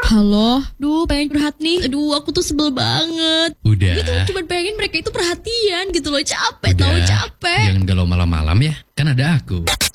Halo, pengen curhat nih. Aduh, aku tuh sebel banget. Udah. Gitu, cuma pengen mereka itu perhatian gitu loh. Capek, Udah. tahu capek. Jangan galau malam-malam ya, kan ada aku.